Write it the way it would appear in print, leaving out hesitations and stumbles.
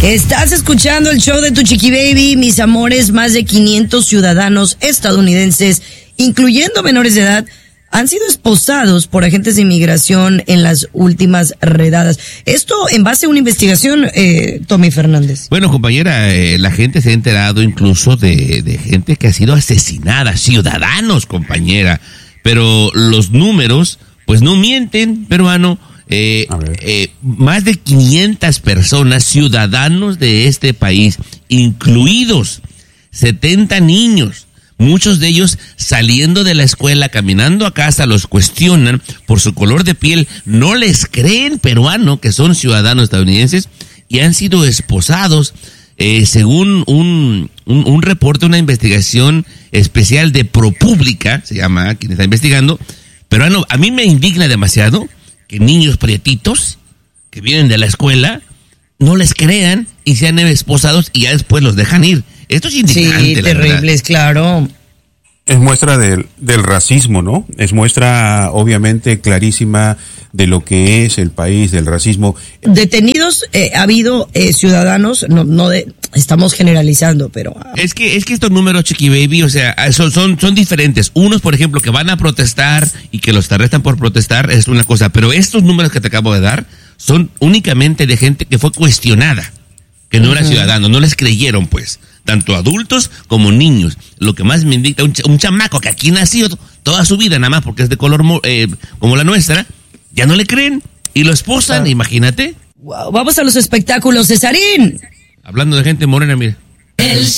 Estás escuchando el show de Tu Chiqui Baby, mis amores. Más de 500 ciudadanos estadounidenses, incluyendo menores de edad, han sido esposados por agentes de inmigración en las últimas redadas. Esto en base a una investigación, Tommy Fernández. Bueno, compañera, la gente se ha enterado incluso de gente que ha sido asesinada, ciudadanos, compañera. Pero los números, pues no mienten, peruano. Más de 500 personas, ciudadanos de este país, incluidos 70 niños, muchos de ellos saliendo de la escuela, caminando a casa, los cuestionan por su color de piel, no les creen, peruano, que son ciudadanos estadounidenses, y han sido esposados, según un reporte, una investigación especial de ProPublica, se llama, quien está investigando. Peruano, a mí me indigna demasiado que niños prietitos que vienen de la escuela no les crean y sean esposados y ya después los dejan ir. Esto es indignante, sí, terribles, claro. Es muestra del racismo, ¿no? Es muestra obviamente clarísima de lo que es el país, del racismo. Detenidos ha habido ciudadanos, estamos generalizando, pero... Es que estos números, Chiqui Baby, o sea, son diferentes. Unos, por ejemplo, que van a protestar y que los arrestan por protestar, es una cosa. Pero estos números que te acabo de dar son únicamente de gente que fue cuestionada, que no era ciudadano, no les creyeron, pues. Tanto adultos como niños. Lo que más me indigna, un chamaco que aquí nació toda su vida, nada más porque es de color como la nuestra, ya no le creen y lo esposan, imagínate. Wow, vamos a los espectáculos, Cesarín. Hablando de gente morena, mira.